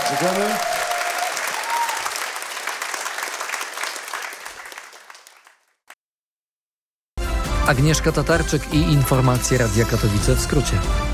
Dziękujemy. Agnieszka Tatarczyk i informacje Radia Katowice w skrócie.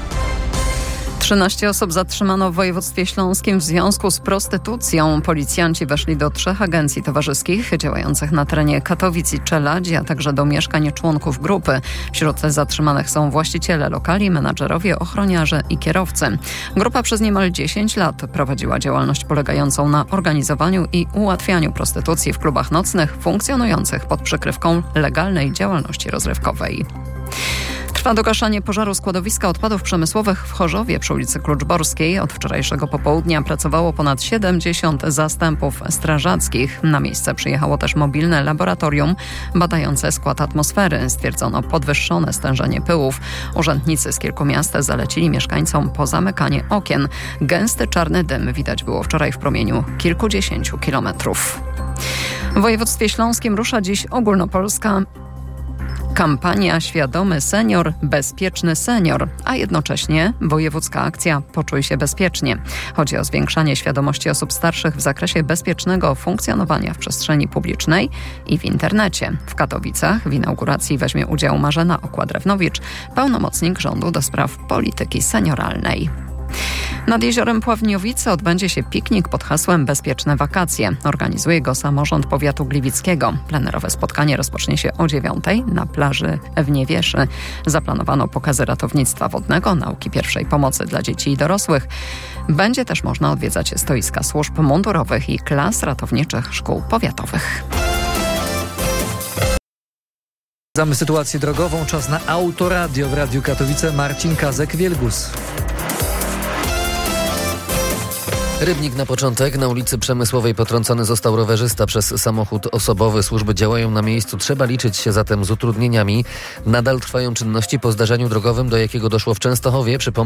13 osób zatrzymano w województwie śląskim w związku z prostytucją. Policjanci weszli do 3 agencji towarzyskich działających na terenie Katowic i Czeladzi, a także do mieszkań członków grupy. Wśród zatrzymanych są właściciele lokali, menadżerowie, ochroniarze i kierowcy. Grupa przez niemal 10 lat prowadziła działalność polegającą na organizowaniu i ułatwianiu prostytucji w klubach nocnych funkcjonujących pod przykrywką legalnej działalności rozrywkowej. Trwa dogaszanie pożaru składowiska odpadów przemysłowych w Chorzowie przy ulicy Kluczborskiej. Od wczorajszego popołudnia pracowało ponad 70 zastępów strażackich. Na miejsce przyjechało też mobilne laboratorium badające skład atmosfery. Stwierdzono podwyższone stężenie pyłów. Urzędnicy z kilku miast zalecili mieszkańcom pozamykanie okien. Gęsty czarny dym widać było wczoraj w promieniu kilkudziesięciu kilometrów. W województwie śląskim rusza dziś ogólnopolska kampania Świadomy Senior, Bezpieczny Senior, a jednocześnie wojewódzka akcja Poczuj się bezpiecznie. Chodzi o zwiększanie świadomości osób starszych w zakresie bezpiecznego funkcjonowania w przestrzeni publicznej i w internecie. W Katowicach w inauguracji weźmie udział Marzena Okła-Drewnowicz, pełnomocnik rządu do spraw polityki senioralnej. Nad jeziorem Pławniowice odbędzie się piknik pod hasłem Bezpieczne wakacje. Organizuje go samorząd powiatu gliwickiego. Plenerowe spotkanie rozpocznie się o 9:00 na plaży w Niewieszy. Zaplanowano pokazy ratownictwa wodnego, nauki pierwszej pomocy dla dzieci i dorosłych. Będzie też można odwiedzać stoiska służb mundurowych i klas ratowniczych szkół powiatowych. Znamy sytuację drogową. Czas na Autoradio w Radiu Katowice. Marcin Kazek-Wielgus. Rybnik na początek. Na ulicy Przemysłowej potrącony został rowerzysta przez samochód osobowy. Służby działają na miejscu. Trzeba liczyć się zatem z utrudnieniami. Nadal trwają czynności po zdarzeniu drogowym, do jakiego doszło w Częstochowie.